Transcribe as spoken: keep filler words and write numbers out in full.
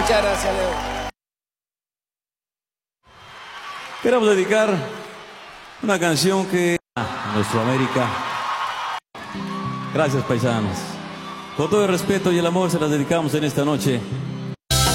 Muchas gracias, Leo. Queremos dedicar una canción que a nuestra América. Gracias, paisanos. Con todo el respeto y el amor se las dedicamos en esta noche